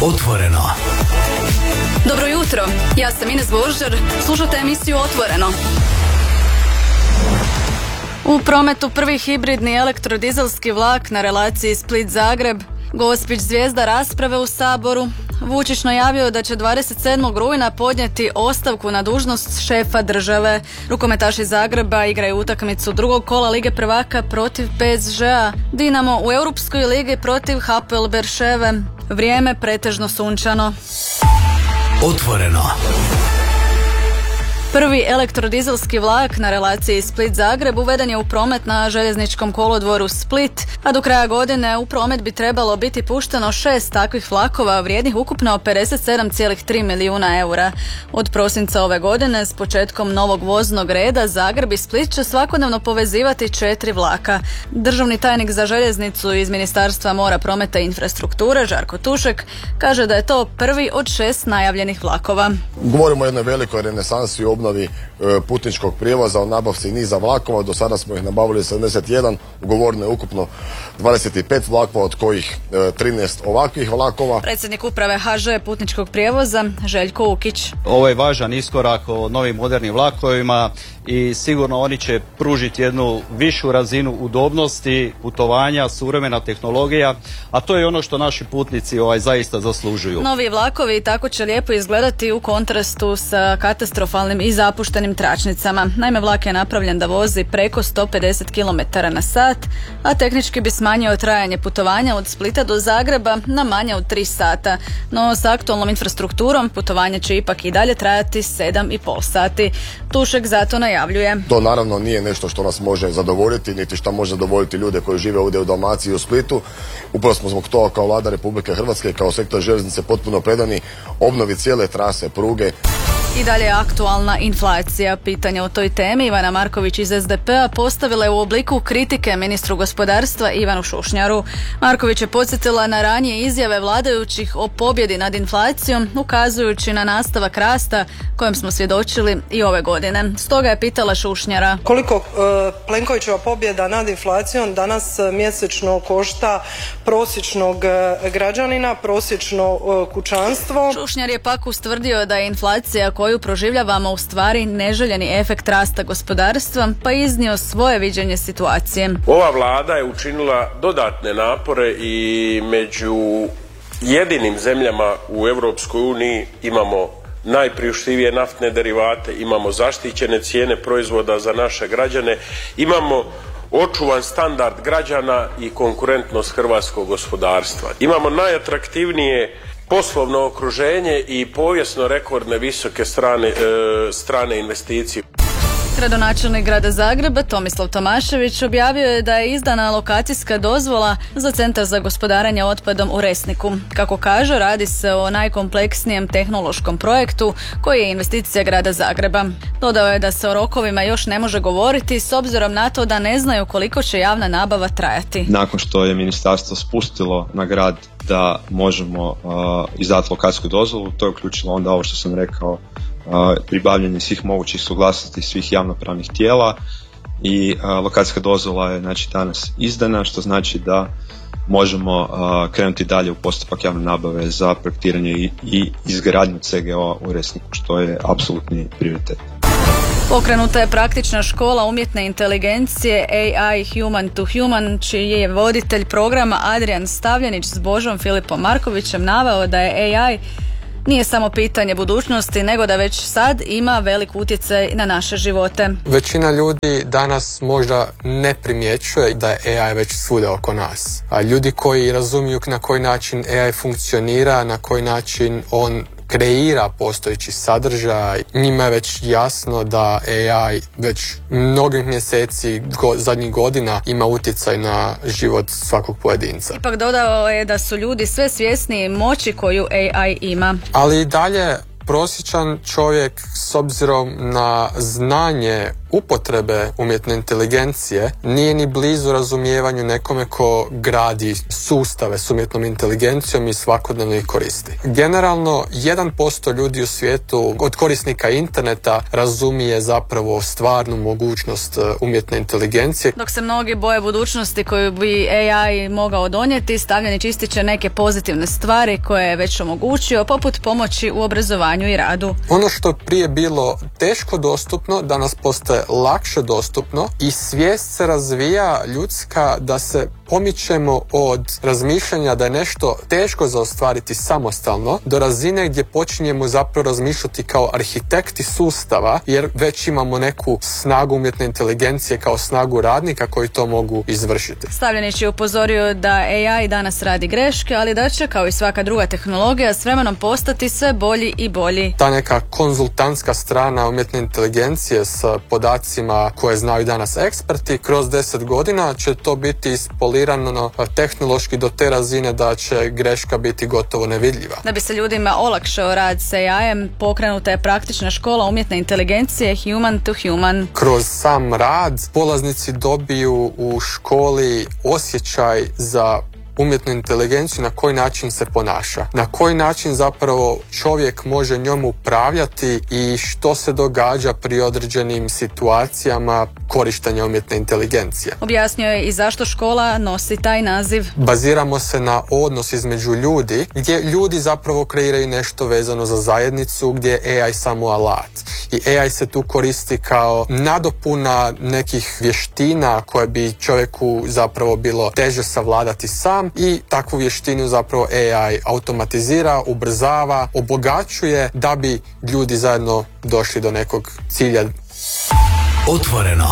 Otvoreno. Dobro jutro, ja sam Ines Božar, slušate emisiju Otvoreno. U prometu prvi hibridni elektrodizelski vlak na relaciji Split-Zagreb, Gospić zvijezda rasprave u Saboru, Vučić najavio da će 27. rujna podnijeti ostavku na dužnost šefa države. Rukometaši Zagreba igraju utakmicu drugog kola Lige prvaka protiv PSG-a, Dinamo u Europskoj ligi protiv Hapoel Berševe. Vrijeme pretežno sunčano. Otvoreno. Prvi elektrodizelski vlak na relaciji Split-Zagreb uveden je u promet na željezničkom kolodvoru Split, a do kraja godine u promet bi trebalo biti pušteno 6 takvih vlakova vrijednih ukupno 57,3 milijuna eura. Od prosinca ove godine s početkom novog voznog reda Zagreb i Split će svakodnevno povezivati 4 vlaka. Državni tajnik za željeznicu iz Ministarstva mora, prometa i infrastrukture Žarko Tušek kaže da je to prvi od 6 najavljenih vlakova. Govorimo o jednoj velikoj renesansi u obnovi putničkog prijevoza, o nabavci niza vlakova. Do sada smo ih nabavili 71, ugovoreno je ukupno 25 vlakova, od kojih 13 ovakvih vlakova. Predsjednik uprave HŽ putničkog prijevoza Željko Ukić. Ovo je važan iskorak o novim modernim vlakovima i sigurno oni će pružiti jednu višu razinu udobnosti putovanja, suvremena tehnologija, a to je ono što naši putnici zaista zaslužuju. Novi vlakovi tako će lijepo izgledati u kontrastu sa katastrofalnim i zapuštenim tračnicama. Naime, vlak je napravljen da vozi preko 150 km na sat, a tehnički bi smanjio trajanje putovanja od Splita do Zagreba na manje od 3 sata. No, s aktualnom infrastrukturom putovanje će ipak i dalje trajati 7,5 sati. Tušek zato najavljuje. To naravno nije nešto što nas može zadovoljiti, niti što može zadovoljiti ljude koji žive ovdje u Dalmaciji i u Splitu. Upravo smo zbog toga kao Vlada Republike Hrvatske, kao sektor željeznice potpuno predani obnovi cijele trase pruge. I dalje je aktualna inflacija. Pitanje o toj temi Ivana Marković iz SDP-a postavila je u obliku kritike ministru gospodarstva Ivanu Šušnjaru. Marković je podsjetila na ranije izjave vladajućih o pobjedi nad inflacijom, ukazujući na nastavak rasta kojem smo svjedočili i ove godine. Stoga je pitala Šušnjara. Koliko Plenkovićeva pobjeda nad inflacijom danas mjesečno košta prosječnog građanina, prosječno kućanstvo? Šušnjar je pak ustvrdio da je inflacija koju proživljavamo u stvari neželjeni efekt rasta gospodarstva, pa iznio svoje viđenje situacije. Ova vlada je učinila dodatne napore i među jedinim zemljama u Europskoj uniji imamo najpriuštivije naftne derivate, imamo zaštićene cijene proizvoda za naše građane, imamo očuvan standard građana i konkurentnost hrvatskog gospodarstva. Imamo najatraktivnije poslovno okruženje i povijesno rekordne visoke strane investicije. Gradonačelnik grada Zagreba Tomislav Tomašević objavio je da je izdana lokacijska dozvola za Centar za gospodarenje otpadom u Resniku. Kako kaže, radi se o najkompleksnijem tehnološkom projektu koji je investicija grada Zagreba. Dodao je da se o rokovima još ne može govoriti s obzirom na to da ne znaju koliko će javna nabava trajati. Nakon što je ministarstvo spustilo na grad da možemo izdati lokacijsku dozvolu, to je uključilo onda ovo što sam rekao, pribavljanje svih mogućih suglasnosti svih javnopravnih tijela i lokacijska dozvola je danas izdana, što znači da možemo krenuti dalje u postupak javne nabave za projektiranje i izgradnju CGO u Resniku, što je apsolutni prioritet. Pokrenuta je praktična škola umjetne inteligencije AI Human to Human, čiji je voditelj programa Adrian Stavljenić s Božom Filipom Markovićem naveo da je AI nije samo pitanje budućnosti, nego da već sad ima velik utjecaj na naše živote. Većina ljudi danas možda ne primjećuje da je AI već svuda oko nas. A ljudi koji razumiju na koji način AI funkcionira, na koji način on kreira postojeći sadržaj, njima je već jasno da AI već mnogih mjeseci, zadnjih godina ima utjecaj na život svakog pojedinca. Ipak dodao je da su ljudi sve svjesniji moći koju AI ima. Ali i dalje prosječan čovjek s obzirom na znanje upotrebe umjetne inteligencije nije ni blizu razumijevanju nekome ko gradi sustave s umjetnom inteligencijom i svakodnevno ih koristi. Generalno, 1% ljudi u svijetu od korisnika interneta razumije zapravo stvarnu mogućnost umjetne inteligencije. Dok se mnogi boje budućnosti koju bi AI mogao donijeti, Stavljenić ističe neke pozitivne stvari koje je već omogućio, poput pomoći u obrazovanju i radu. Ono što je prije bilo teško dostupno, danas postaje lakše dostupno i svijest se razvija ljudska da se pomičemo od razmišljanja da je nešto teško za ostvariti samostalno do razine gdje počinjemo zapravo razmišljati kao arhitekti sustava, jer već imamo neku snagu umjetne inteligencije kao snagu radnika koji to mogu izvršiti. Stavljenić je upozorio da AI danas radi greške, ali da će, kao i svaka druga tehnologija, s vremenom postati sve bolji i bolji. Ta neka konzultantska strana umjetne inteligencije s podacima koje znaju danas eksperti, kroz 10 godina će to biti ispolirano tehnološki do te razine da će greška biti gotovo nevidljiva. Da bi se ljudima olakšao rad s AI-em, pokrenuta je praktična škola umjetne inteligencije Human to Human. Kroz sam rad polaznici dobiju u školi osjećaj za umjetnu inteligenciju, na koji način se ponaša, na koji način zapravo čovjek može njom upravljati i što se događa pri određenim situacijama korištenja umjetne inteligencije. Objasnio je i zašto škola nosi taj naziv. Baziramo se na odnos između ljudi, gdje ljudi zapravo kreiraju nešto vezano za zajednicu, gdje je AI samo alat. I AI se tu koristi kao nadopuna nekih vještina koje bi čovjeku zapravo bilo teže savladati sam, i takvu vještinu zapravo AI automatizira, ubrzava, obogaćuje da bi ljudi zajedno došli do nekog cilja. Otvoreno.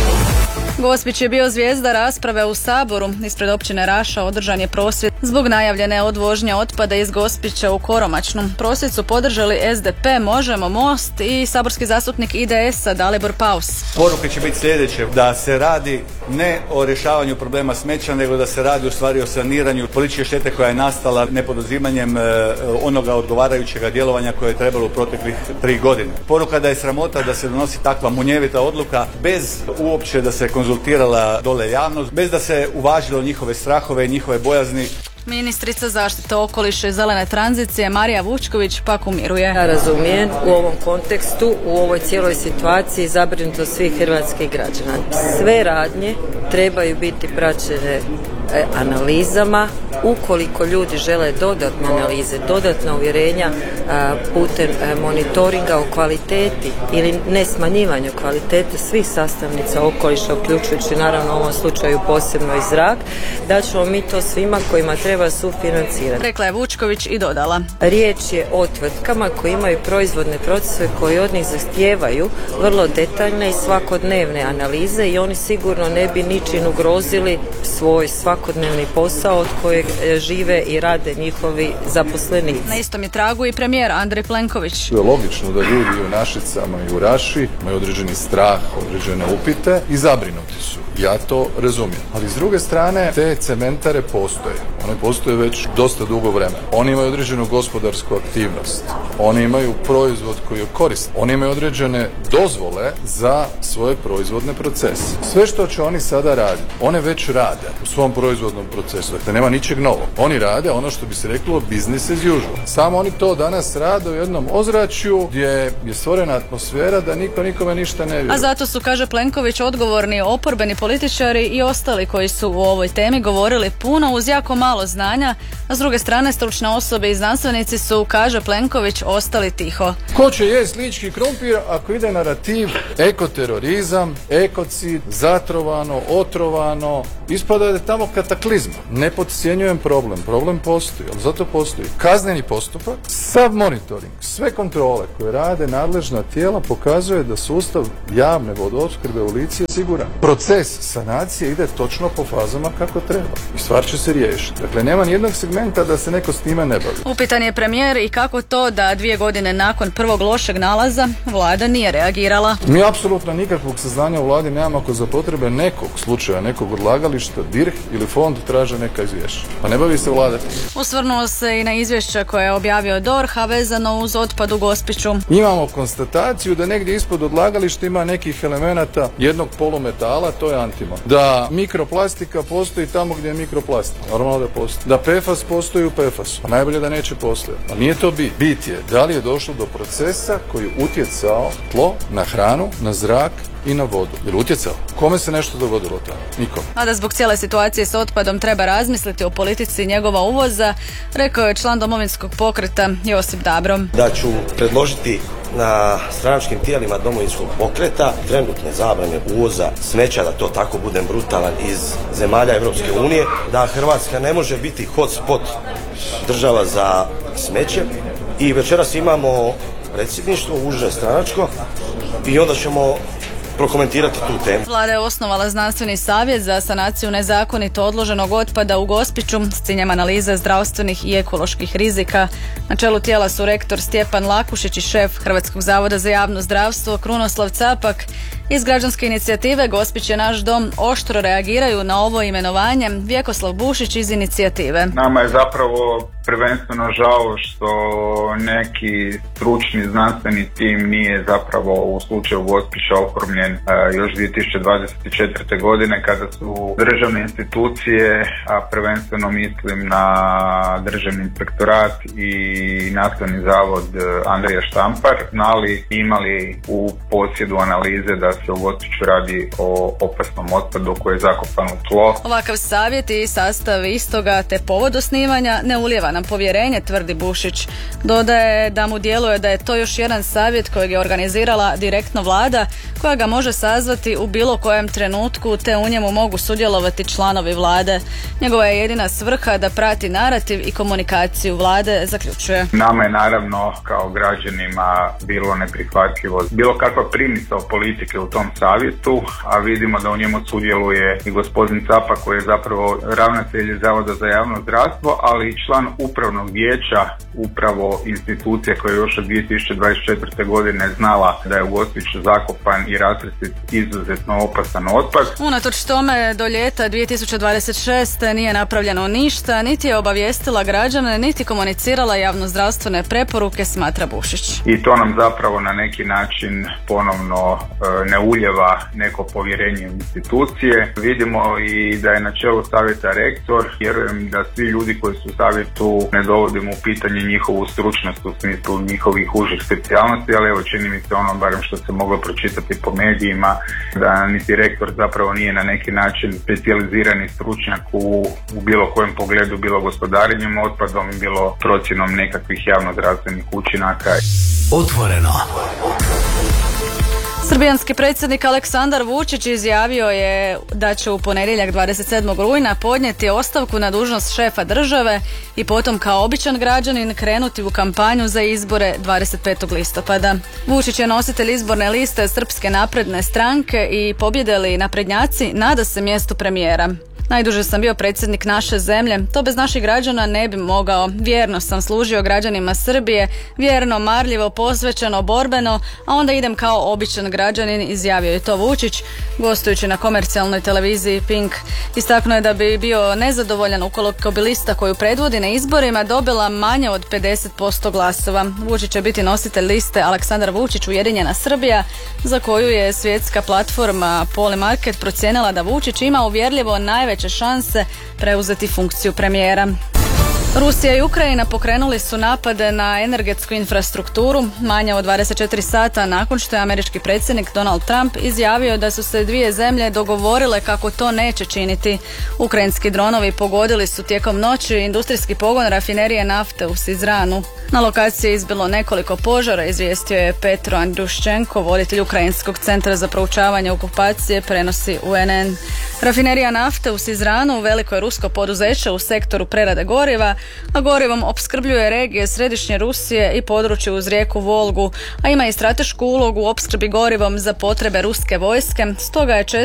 Gospić je bio zvijezda rasprave u Saboru. Ispred općine Raša održan je prosvjed zbog najavljene odvožnje otpada iz Gospića u Koromačnu. Prosvjed su podržali SDP, Možemo, Most i saborski zastupnik IDS-a Dalibor Paus. Poruke će biti sljedeće, da se radi ne o rješavanju problema smeća, nego da se radi u stvari o saniranju političke štete koja je nastala nepoduzimanjem onoga odgovarajućega djelovanja koje je trebalo u proteklih 3 godine. Poruka da je sramota da se donosi takva munjevita odluka bez uopće da se konzultirala dole javnost, bez da se uvažilo njihove strahove i njihove bojazni. Ministrica zaštite okoliša i zelene tranzicije Marija Vučković pak umiruje. Ja razumijem u ovom kontekstu, u ovoj cijeloj situaciji zabrinutost svih hrvatskih građana. Sve radnje trebaju biti praćene analizama. Ukoliko ljudi žele dodatne analize, dodatna uvjerenja putem monitoringa o kvaliteti ili ne smanjivanju kvalitete svih sastavnica okoliša, uključujući naravno u ovom slučaju posebno i zrak, da ćemo mi to svima kojima treba sufinancirati. Rekla je Vučković i dodala. Riječ je o tvrtkama koji imaju proizvodne procese koji od njih zahtijevaju vrlo detaljne i svakodnevne analize i oni sigurno ne bi ničim ugrozili svoj svakodnevni posao od kojeg žive i rade njihovi zaposlenici. Na istom je tragu i premijer Andrej Plenković. Je logično da ljudi u Našicama i u Raši imaju određeni strah, određene upite i zabrinuti su. Ja to razumijem. Ali s druge strane, te cementare postoje. One postoje već dosta dugo vremena. Oni imaju određenu gospodarsku aktivnost. Oni imaju proizvod koji je koristan. Oni imaju određene dozvole za svoje proizvodne procese. Sve što će oni sada raditi, one već rade u svom proizvodnom procesu. Dakle, nema ničeg novog. Oni rade ono što bi se reklo business as usual. Samo oni to danas rade u jednom ozračju gdje je stvorena atmosfera da niko nikome ništa ne vjeruje. A zato su, kaže Plenković, odgovorni oporbeni političari i ostali koji su u ovoj temi govorili puno uz jako malo znanja, a s druge strane stručne osobe i znanstvenici su, kaže Plenković, ostali tiho. Ko će jest lički krumpir ako ide narativ ekoterorizam, ekocid, zatrovano, otrovano, ispada da je tamo kataklizma. Ne podcjenjujem problem. Problem postoji, ali zato postoji kazneni postupak, sav monitoring, sve kontrole koje rade nadležna tijela pokazuje da sustav javne vodoopskrbe u Lici je siguran. Proces sanacije ide točno po fazama kako treba. I stvar će se riješiti. Dakle, nema nijednog segmenta da se neko s time ne bavi. Upitan je premijer i kako to da 2 godine nakon prvog lošeg nalaza vlada nije reagirala. Mi apsolutno nikakvog saznanja u vladi nemamo ako za potrebe nekog slučaja, nekog odlagališta, DIRH ili fond traže neka izvješća. Pa ne bavi se vlada. Osvrnuo se i na izvješća koje je objavio DORH, a vezano uz otpad u Gospiću. Imamo konstataciju da negdje ispod odlagališta ima nekih elemenata jednog polumetala, to je antimon. Da mikroplastika postoji tamo gdje je mikroplastika. Normalno da postoji. Da PFAS postoji u PFAS-u. A najbolje da neće postojati. Ali nije to bit. Bit je da li je došlo do procesa koji je utjecao tlo, na hranu, na zrak i na vodu. Je li utjecao? Kome se nešto dogodilo tamo? Nikom. A da zbog cijele situacije s otpadom treba razmisliti o politici njegova uvoza, rekao je član Domovinskog pokreta Josip Dabro. Da ću predložiti na stranačkim tijelima Domovinskog pokreta trenutne zabrane uvoza smeća, da to tako budem brutalan, iz zemalja Europske unije, da Hrvatska ne može biti hotspot država za smeće. I večeras imamo predsjedništvo, uže stranačko, i onda ćemo prokomentirati tu temu. Vlada je osnovala znanstveni savjet za sanaciju nezakonito odloženog otpada u Gospiću s ciljem analize zdravstvenih i ekoloških rizika. Na čelu tijela su rektor Stjepan Lakušić i šef Hrvatskog zavoda za javno zdravstvo Krunoslav Capak. Iz građanske inicijative Gospić je naš dom oštro reagiraju na ovo imenovanje. Vjekoslav Bušić iz inicijative. Nama je zapravo prvenstveno žao što neki stručni znanstveni tim nije zapravo u slučaju Gospića oformljen još 2024. godine kada su državne institucije, a prvenstveno mislim na Državni inspektorat i Nastavni zavod Andrija Štampar, znali i imali u posjedu analize da se u Gospiću radi o opasnom otpadu koji je zakopan u tlo. Ovakav savjet i sastav istoga te povod osnivanja ne ulijeva nam povjerenje, tvrdi Bušić. Dodaje da mu djeluje da je to još jedan savjet kojeg je organizirala direktno vlada, koja ga može sazvati u bilo kojem trenutku, te u njemu mogu sudjelovati članovi vlade. Njegova je jedina svrha da prati narativ i komunikaciju vlade, zaključuje. Nama je naravno kao građanima bilo neprihvatljivo bilo kakva primisao politike u tom savjetu, a vidimo da u njemu sudjeluje i gospodin Capak koji je zapravo ravnatelj Zavoda za javno zdravstvo, ali i član upravnog vijeća upravo institucije koja je još od 2024. godine znala da je u Gospiću zakopan i rastrestit izuzetno opasan otpad. Unatoč tome do ljeta 2026. nije napravljeno ništa, niti je obavijestila građane, niti komunicirala javnozdravstvene preporuke, smatra Bušić. I to nam zapravo na neki način ponovno ne ulijeva neko povjerenje u institucije. Vidimo i da je na čelu savjeta rektor. Vjerujem da svi ljudi koji su u savjetu, ne dovodimo u pitanje njihovu stručnost u smislu njihovih užih specijalnosti, ali evo čini mi se ono, barem što se moglo pročitati po medijima, da niti rektor zapravo nije na neki način specijalizirani stručnjak u bilo kojem pogledu, bilo gospodarenjem otpadom, bilo procjenom nekakvih javnozdravstvenih učinaka. Otvoreno. Srbijanski predsjednik Aleksandar Vučić izjavio je da će u ponedjeljak 27. rujna podnijeti ostavku na dužnost šefa države i potom kao običan građanin krenuti u kampanju za izbore 25. listopada. Vučić je nositelj izborne liste Srpske napredne stranke i pobjede li naprednjaci nada se mjestu premijera. Najduže sam bio predsjednik naše zemlje, to bez naših građana ne bi mogao. Vjerno sam služio građanima Srbije, vjerno, marljivo, posvećeno, borbeno, a onda idem kao običan građanin, izjavio je to Vučić, gostujući na komercijalnoj televiziji Pink. Istaknuo je da bi bio nezadovoljan ukoliko bi lista koju predvodi na izborima dobila manje od 50% glasova. Vučić će biti nositelj liste Aleksandar Vučić Ujedinjena Srbija, za koju je svjetska platforma Polymarket procijenila da Vučić ima uvjerljivo najveće šanse preuzeti funkciju premijera. Rusija i Ukrajina pokrenuli su napade na energetsku infrastrukturu manje od 24 sata nakon što je američki predsjednik Donald Trump izjavio da su se dvije zemlje dogovorile kako to neće činiti. Ukrajinski dronovi pogodili su tijekom noći industrijski pogon rafinerije nafte u Sizranu. Na lokaciji je izbilo nekoliko požara, izvijestio je Petro Andruščenko, voditelj Ukrajinskog centra za proučavanje okupacije, prenosi UNN. Rafinerija nafte u Sizranu veliko je rusko poduzeće u sektoru prerade goriva, a gorivom opskrbljuje regije središnje Rusije i područje uz rijeku Volgu, a ima i stratešku ulogu u opskrbi gorivom za potrebe ruske vojske, stoga je